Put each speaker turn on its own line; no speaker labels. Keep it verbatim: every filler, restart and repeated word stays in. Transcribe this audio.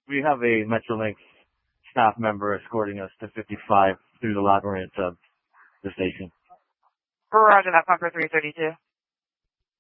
We have a Metrolink staff member escorting us to fifty-five through the labyrinth of the station.
Roger that, Concord three thirty-two.